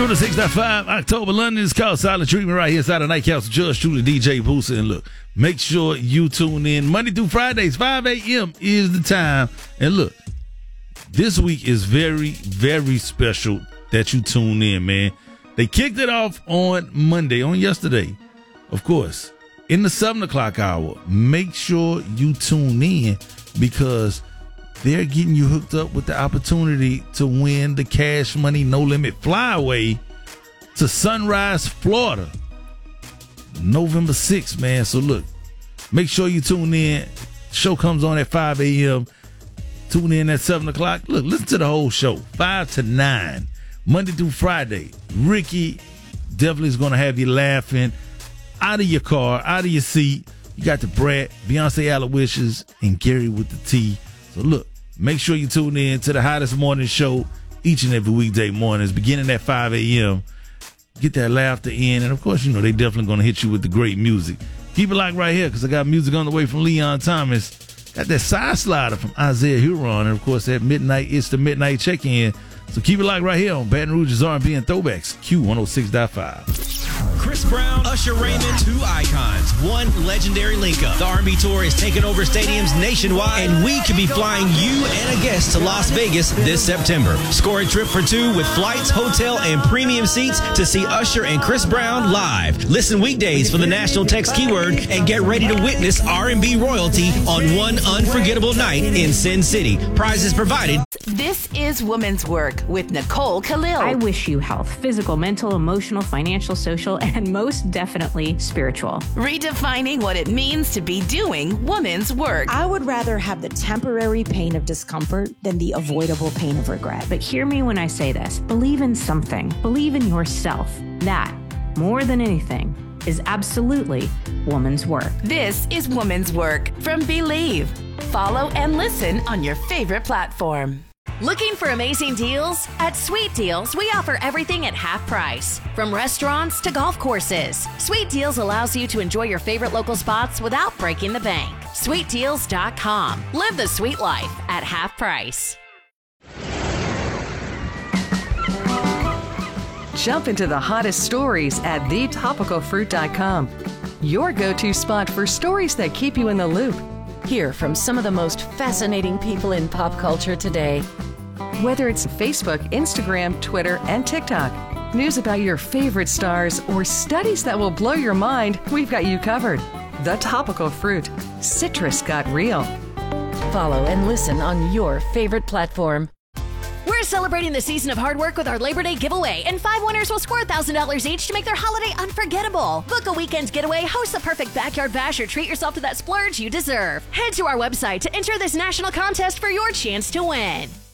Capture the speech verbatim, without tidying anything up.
one oh six point five, October, London. It's called Silent Treatment right here inside of Night Council. Judge, truly, D J Boosie. And look, make sure you tune in Monday through Fridays, five a.m. is the time. And look, this week is very, very special that you tune in, man. They kicked it off on Monday, on yesterday, of course, in the seven o'clock hour. Make sure you tune in because they're getting you hooked up with the opportunity to win the Cash Money No Limit Flyaway to Sunrise, Florida, November sixth, man. So look, make sure you tune in. Show comes on at five a.m. Tune in at seven o'clock. Look, listen to the whole show, five to nine, Monday through Friday. Ricky definitely is going to have you laughing out of your car, out of your seat. You got the Brat, Beyonce Aloysius, and Gary with the T. So look, make sure you tune in to the hottest morning show each and every weekday mornings, beginning at five a.m. Get that laughter in. And, of course, you know, they definitely going to hit you with the great music. Keep it locked right here because I got music on the way from Leon Thomas. Got that side slider from Isaiah Huron. And, of course, at midnight, it's the midnight check-in. So keep it locked right here on Baton Rouge's R and B and Throwbacks, Q one oh six point five. Chris Brown, Usher Raymond, two icons, one legendary link-up. The R and B Tour is taking over stadiums nationwide, and we could be flying you and a guest to Las Vegas this September. Score a trip for two with flights, hotel, and premium seats to see Usher and Chris Brown live. Listen weekdays for the national text keyword and get ready to witness R and B royalty on one unforgettable night in Sin City. Prizes provided. This is Women's Work with Nicole Khalil. I wish you health, physical, mental, emotional, financial, social, and most definitely spiritual. Redefining what it means to be doing women's work. I would rather have the temporary pain of discomfort than the avoidable pain of regret. But hear me when I say this. Believe in something. Believe in yourself. That, more than anything, is absolutely woman's work. This is Woman's Work from Believe. Follow and listen on your favorite platform. Looking for amazing deals? At Sweet Deals, we offer everything at half price. From restaurants to golf courses, Sweet Deals allows you to enjoy your favorite local spots without breaking the bank. sweet deals dot com. Live the sweet life at half price. Jump into the hottest stories at the topical fruit dot com. Your go-to spot for stories that keep you in the loop. Hear from some of the most fascinating people in pop culture today. Whether it's Facebook, Instagram, Twitter, and TikTok, news about your favorite stars, or studies that will blow your mind, we've got you covered. The Topical Fruit. Citrus got real. Follow and listen on your favorite platform. We're celebrating the season of hard work with our Labor Day giveaway, and five winners will score one thousand dollars each to make their holiday unforgettable. Book a weekend getaway, host the perfect backyard bash, or treat yourself to that splurge you deserve. Head to our website to enter this national contest for your chance to win.